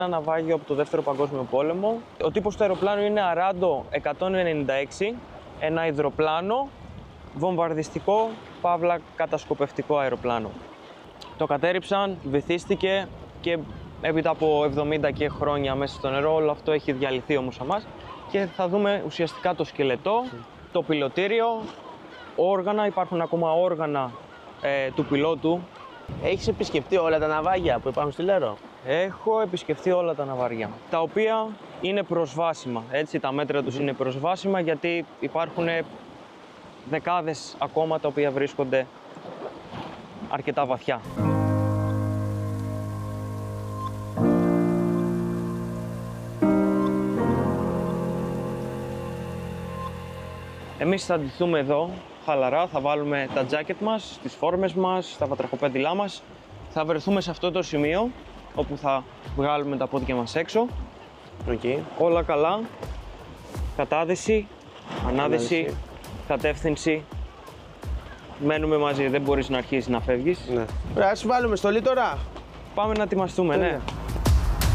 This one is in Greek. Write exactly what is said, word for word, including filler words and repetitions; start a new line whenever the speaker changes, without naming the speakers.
Ένα ναυάγιο από το Δεύτερο Παγκόσμιο Πόλεμο. Ο τύπος του αεροπλάνου είναι Αράντο εκατόν ενενήντα έξι, ένα υδροπλάνο, βομβαρδιστικό, παύλα κατασκοπευτικό αεροπλάνο. Το κατέρριψαν, βυθίστηκε και έπειτα από εβδομήντα και χρόνια μέσα στο νερό, όλο αυτό έχει διαλυθεί όμως αμάς και θα δούμε ουσιαστικά το σκελετό, το πιλωτήριο, όργανα, υπάρχουν ακόμα όργανα ε, του πιλότου.
Έχεις επισκεφτεί όλα τα ναυάγια που υπάρχουν στη Λέρο?
Έχω επισκεφτεί όλα τα ναυάρια, τα οποία είναι προσβάσιμα, έτσι, τα μέτρα τους είναι προσβάσιμα γιατί υπάρχουν δεκάδες ακόμα τα οποία βρίσκονται αρκετά βαθιά. Εμείς θα ντυθούμε εδώ χαλαρά, θα βάλουμε τα τζάκετ μας, τις φόρμες μας, τα βατραχοπέντιλά μας. Θα βρεθούμε σε αυτό το σημείο όπου θα βγάλουμε τα πόδια μας έξω.
Okay.
Όλα καλά. Κατάδυση, ανάδυση,
Ανάδυση.
κατεύθυνση. Μένουμε μαζί, δεν μπορείς να αρχίσεις να φεύγεις.
Ναι. Ωραία, ας βάλουμε στολή τώρα.
Πάμε να ετοιμαστούμε, ναι.
Ναι.